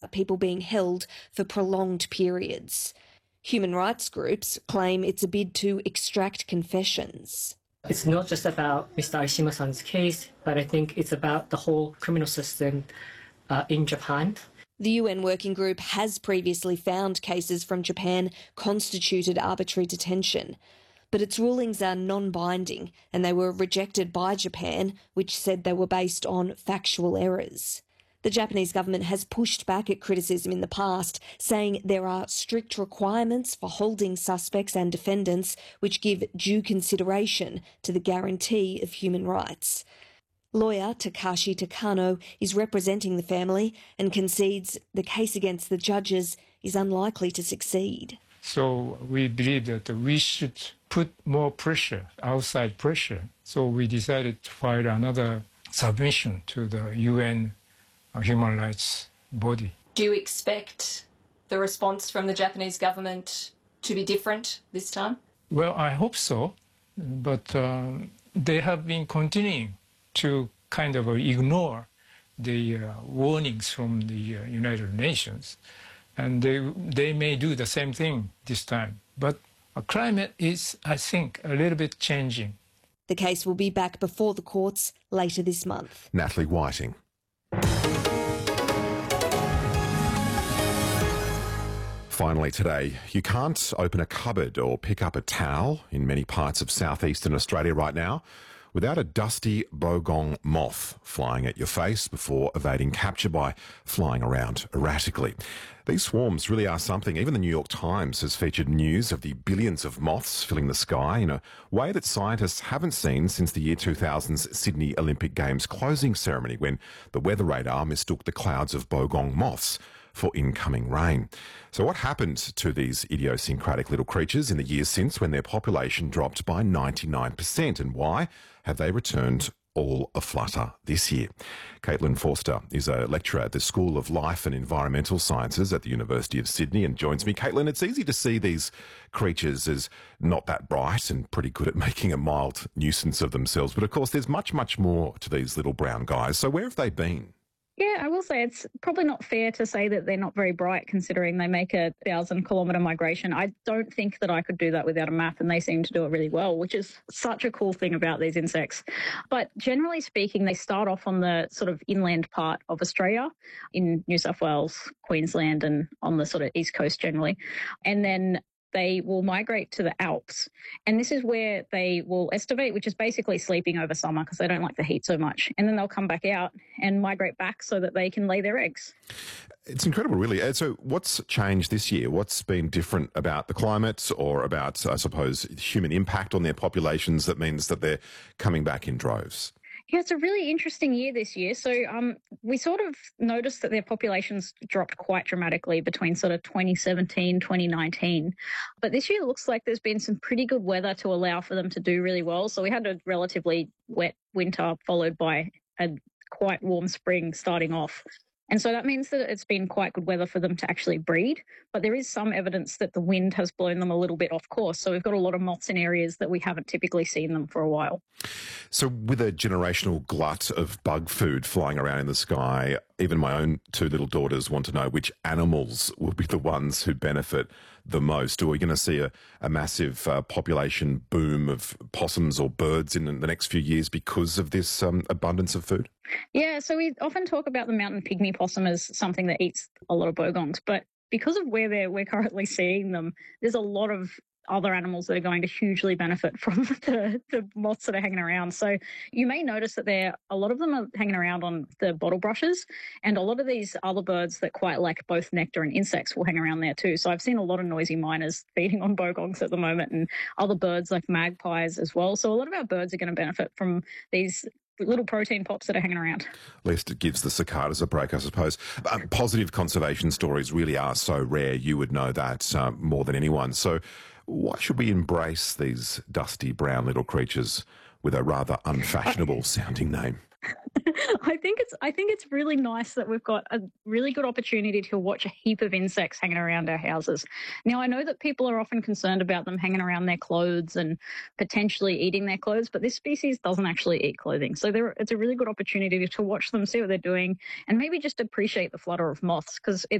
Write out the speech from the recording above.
about people being held for prolonged periods. Human rights groups claim it's a bid to extract confessions. It's not just about Mr. Aishima-san's case, but I think it's about the whole criminal system in Japan. The UN Working Group has previously found cases from Japan constituted arbitrary detention, but its rulings are non-binding and they were rejected by Japan, which said they were based on factual errors. The Japanese government has pushed back at criticism in the past, saying there are strict requirements for holding suspects and defendants which give due consideration to the guarantee of human rights. Lawyer Takashi Takano is representing the family and concedes the case against the judges is unlikely to succeed. So we believe that we should put more pressure, outside pressure. So we decided to file another submission to the UN human rights body. Do you expect the response from the Japanese government to be different this time? Well, I hope so, but they have been continuing to kind of ignore the warnings from the United Nations, and they may do the same thing this time. But climate is, I think, a little bit changing. The case will be back before the courts later this month. Natalie Whiting. Finally today, you can't open a cupboard or pick up a towel in many parts of southeastern Australia right now without a dusty bogong moth flying at your face before evading capture by flying around erratically. These swarms really are something. Even the New York Times has featured news of the billions of moths filling the sky in a way that scientists haven't seen since the year 2000's Sydney Olympic Games closing ceremony, when the weather radar mistook the clouds of bogong moths for incoming rain. So what happened to these idiosyncratic little creatures in the years since, when their population dropped by 99%, and why have they returned all aflutter this year? Caitlin Forster is a lecturer at the School of Life and Environmental Sciences at the University of Sydney and joins me. Caitlin, it's easy to see these creatures as not that bright and pretty good at making a mild nuisance of themselves, but of course there's much, much more to these little brown guys. So where have they been? Yeah, I will say it's probably not fair to say that they're not very bright considering they make a 1,000-kilometre migration. I don't think that I could do that without a map, and they seem to do it really well, which is such a cool thing about these insects. But generally speaking, they start off on the sort of inland part of Australia, in New South Wales, Queensland, and on the sort of east coast generally. And then they will migrate to the Alps. And this is where they will estivate, which is basically sleeping over summer because they don't like the heat so much. And then they'll come back out and migrate back so that they can lay their eggs. It's incredible, really. So what's changed this year? What's been different about the climate or about, I suppose, human impact on their populations that means that they're coming back in droves? Yeah, it's a really interesting year this year. So we sort of noticed that their populations dropped quite dramatically between sort of 2017, 2019. But this year it looks like there's been some pretty good weather to allow for them to do really well. So we had a relatively wet winter followed by a quite warm spring starting off. And so that means that it's been quite good weather for them to actually breed. But there is some evidence that the wind has blown them a little bit off course. So we've got a lot of moths in areas that we haven't typically seen them for a while. So with a generational glut of bug food flying around in the sky, even my own two little daughters want to know which animals will be the ones who benefit the most. Are we going to see a massive population boom of possums or birds in the next few years because of this abundance of food? Yeah, so we often talk about the mountain pygmy possum as something that eats a lot of bogongs, but because of where we're currently seeing them, there's a lot of other animals that are going to hugely benefit from the moths that are hanging around. So you may notice that a lot of them are hanging around on the bottle brushes, and a lot of these other birds that quite like both nectar and insects will hang around there too. So I've seen a lot of noisy miners feeding on bogongs at the moment, and other birds like magpies as well. So a lot of our birds are going to benefit from these little protein pops that are hanging around. At least it gives the cicadas a break, I suppose. Positive conservation stories really are so rare. You would know that more than anyone. So why should we embrace these dusty brown little creatures with a rather unfashionable sounding name? I think it's really nice that we've got a really good opportunity to watch a heap of insects hanging around our houses. Now, I know that people are often concerned about them hanging around their clothes and potentially eating their clothes, but this species doesn't actually eat clothing. So it's a really good opportunity to watch them, see what they're doing, and maybe just appreciate the flutter of moths, because